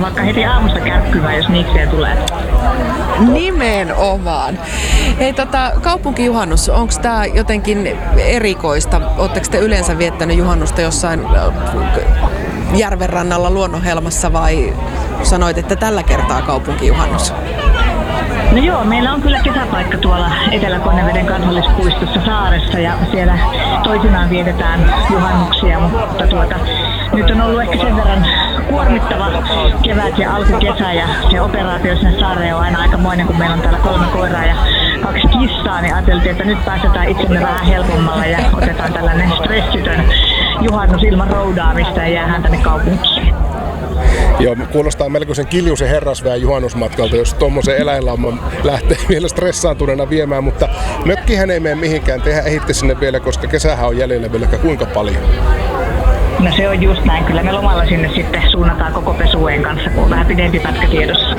sinne vaikka heti aamusta kärkkymään, jos niikseen tulee. Nimenomaan. Hei, kaupunkijuhannus, onko tämä jotenkin erikoista? Oletteko te yleensä viettänyt juhannusta jossain järvenrannalla luonnonhelmassa vai sanoit, että tällä kertaa kaupunkijuhannus? No joo, meillä on kyllä kesäpaikka tuolla Etelä-Konneveden kansallispuistossa Saaressa ja siellä toisinaan vietetään juhannuksia, mutta nyt on ollut ehkä sen verran kuormittava kevät ja alkukesä ja se operaatio sinne saareen on aina aikamoinen, kun meillä on täällä 3 koiraa ja 2 kissaa, niin ajateltiin, että nyt päästetään itsemme vähän helpommalla ja otetaan tällainen stressitön juhannus ilman roudaamista ja jäähän tänne kaupunkiin. Joo, kuulostaa melkoisen Kiljusen herrasväen juhannusmatkalta, jos tuommoisen eläinlamman lähtee vielä stressaantuneena viemään, mutta mökkihän ei mene mihinkään, tehän ehitte sinne vielä, koska kesähän on jäljellä vielä kuinka paljon. No se on just näin, kyllä me lomalla sinne sitten suunnataan koko pesueen kanssa, kun on vähän pidempi pätkä tiedossa.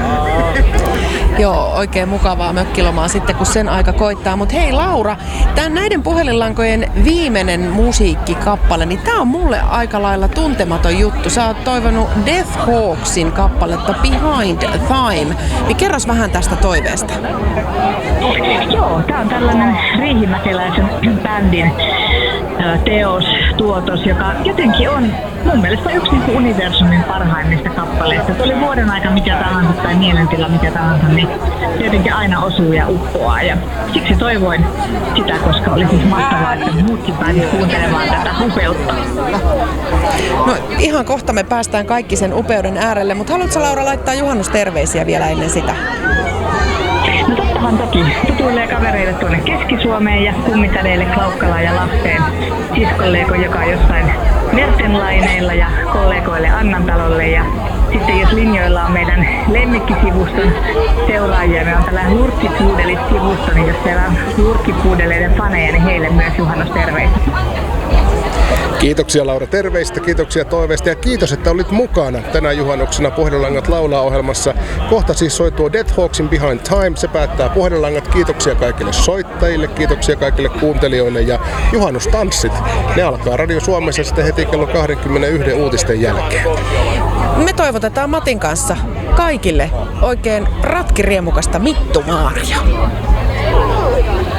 Joo, oikein mukavaa mökkilomaa sitten, kun sen aika koittaa. Mutta hei Laura, näiden puhelinlankojen viimeinen musiikkikappale, niin tää on mulle aika lailla tuntematon juttu. Sä oot toivonut Death Hawksin kappaletta Behind Time. Niin kerros vähän tästä toiveesta. Joo, tää on tällainen riihimäkeläisen bändin teos, tuotos, joka jotenkin on mun mielestä yksi universumin parhaimmista kappaleista. Se oli vuoden aika mikä tahansa tai mielentila mikä tahansa, niin tietenkin aina osuu ja uppoaa. Ja siksi toivoin sitä, koska oli siis mahtavaa, että muutkin pääsivät kuuntelemaan tätä upeutta. No ihan kohta me päästään kaikki sen upeuden äärelle, mutta haluatko Laura laittaa juhannusterveisiä vielä ennen sitä? No tottahan toki. Tutuille ja kavereille tuonne Keski-Suomeen ja kummitädeille Klaukkalaan ja Lahteen. Siskolle, joka on jossain Mertenlaineilla ja kollegoille Annantalolle. Ja sitten jos linjoilla on meidän lemmikkisivuston seuraajia, me on tällainen Lurkkipuudelit-sivusto, niin jos siellä on lurkkipuudeleiden faneja, niin heille myös juhannusterveisiä. Kiitoksia Laura terveistä, kiitoksia toiveista ja kiitos, että olit mukana tänä juhannuksena Puhelinlangat laulaa -ohjelmassa. Kohta siis soi tuo Death Hawksin Behind Time, se päättää Puhelinlangat. Kiitoksia kaikille soittajille, kiitoksia kaikille kuuntelijoille ja juhannustanssit. Ne alkaa Radio Suomessa sitten heti kello 21 uutisten jälkeen. Me toivotetaan Matin kanssa kaikille oikein ratkiriemukasta mittumaaria.